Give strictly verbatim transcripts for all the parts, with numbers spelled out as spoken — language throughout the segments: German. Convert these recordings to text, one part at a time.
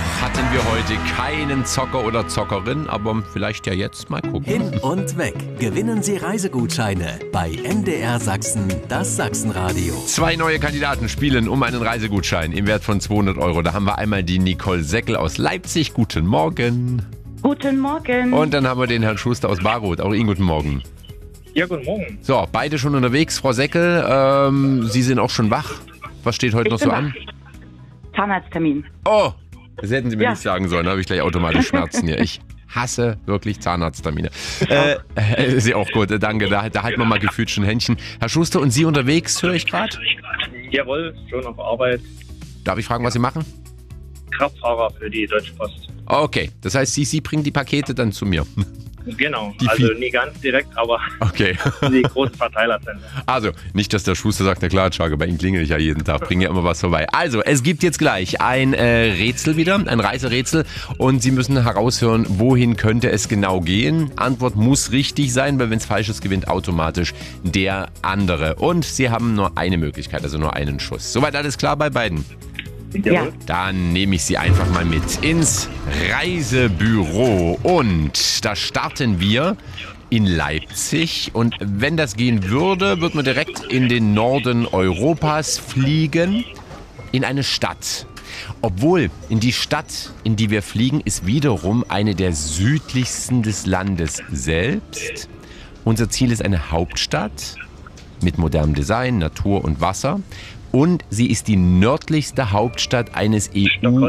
hatten wir heute keinen Zocker oder Zockerin, aber vielleicht ja jetzt mal gucken. Hin und weg. Gewinnen Sie Reisegutscheine bei M D R Sachsen, das Sachsenradio. Zwei neue Kandidaten spielen um einen Reisegutschein im Wert von zweihundert Euro. Da haben wir einmal die Nicole Seckel aus Leipzig. Guten Morgen. Guten Morgen. Und dann haben wir den Herrn Schuster aus Baroth. Auch Ihnen guten Morgen. Ja, guten Morgen. So, beide schon unterwegs. Frau Seckel, ähm, Sie sind auch schon wach. Was steht heute Ich noch bin so wach. an? Zahnarzttermin. Oh, das hätten Sie mir Ja. nicht sagen sollen. Da habe ich gleich automatisch Schmerzen hier. Ich hasse wirklich Zahnarzttermine. Äh, äh, ist ja auch gut, danke. Da, da halten wir mal gefühlt schon Händchen. Herr Schuster, und Sie unterwegs, höre ich gerade? Jawohl, schon auf Arbeit. Darf ich fragen, was Sie machen? Kraftfahrer für die Deutsche Post. Okay, das heißt, Sie, Sie bringen die Pakete dann zu mir. Genau, Die also Vie- nie ganz direkt, aber Okay. die großen Verteilerzentren. Also, nicht, dass der Schuster sagt, na klar, Schage, bei Ihnen klingel ich ja jeden Tag, bringe ja immer was vorbei. Also, es gibt jetzt gleich ein äh, Rätsel wieder, ein Reiserätsel, und Sie müssen heraushören, wohin könnte es genau gehen. Antwort muss richtig sein, weil wenn es falsch ist, gewinnt automatisch der andere. Und Sie haben nur eine Möglichkeit, also nur einen Schuss. Soweit alles klar bei beiden? Ja. Dann nehme ich Sie einfach mal mit ins Reisebüro. Und da starten wir in Leipzig. Und wenn das gehen würde, würde man direkt in den Norden Europas fliegen, in eine Stadt. Obwohl in die Stadt, in die wir fliegen, ist wiederum eine der südlichsten des Landes selbst. Unser Ziel ist eine Hauptstadt mit modernem Design, Natur und Wasser. Und sie ist die nördlichste Hauptstadt eines E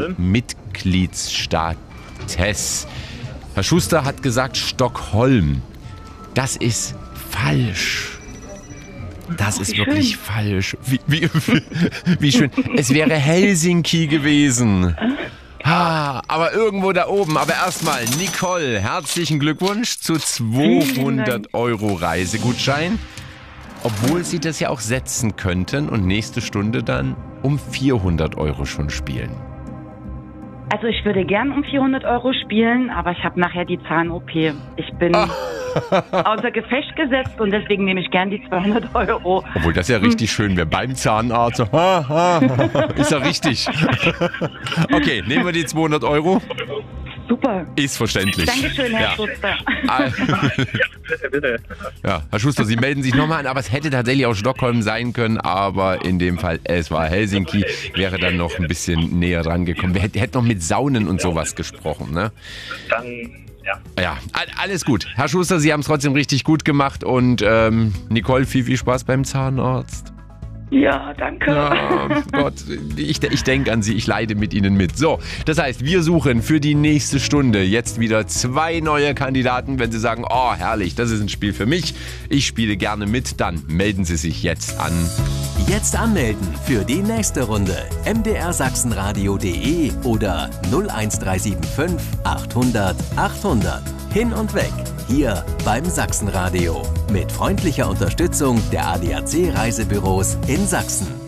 U-Mitgliedsstaates. Herr Schuster hat gesagt Stockholm. Das ist falsch. Das ist wie wirklich schön. falsch. Wie, wie, wie schön. Es wäre Helsinki gewesen. Ah, aber irgendwo da oben. Aber erstmal, Nicole, herzlichen Glückwunsch zu zweihundert Euro Reisegutschein. Obwohl Sie das ja auch setzen könnten und nächste Stunde dann um vierhundert Euro schon spielen. Also ich würde gern um vierhundert Euro spielen, aber ich habe nachher die Zahn-O P. Ich bin außer Gefecht gesetzt und deswegen nehme ich gern die zweihundert Euro. Obwohl das ja richtig schön wäre beim Zahnarzt. So, ha, ha, ist ja richtig. Okay, nehmen wir die zweihundert Euro. Super. Ist verständlich. Dankeschön, Herr Ja. Schuster. Ah, Bitte, bitte. ja, Herr Schuster, Sie melden sich nochmal an, aber es hätte tatsächlich auch Stockholm sein können, aber in dem Fall, es war Helsinki, wäre dann noch ein bisschen näher dran gekommen. Wir hätten hätten noch mit Saunen und sowas gesprochen, ne? Dann, ja. Ja, all- alles gut. Herr Schuster, Sie haben es trotzdem richtig gut gemacht und ähm, Nicole, viel, viel Spaß beim Zahnarzt. Ja, danke. Ja, Gott, ich, ich denke an Sie, ich leide mit Ihnen mit. So, das heißt, wir suchen für die nächste Stunde jetzt wieder zwei neue Kandidaten. Wenn Sie sagen, oh herrlich, das ist ein Spiel für mich, ich spiele gerne mit, dann melden Sie sich jetzt an. Jetzt anmelden für die nächste Runde. m d r sachsenradio punkt de oder null eins drei sieben fünf achthundert achthundert. Hin und weg. Hier beim Sachsenradio. Mit freundlicher Unterstützung der A D A C Reisebüros in Sachsen.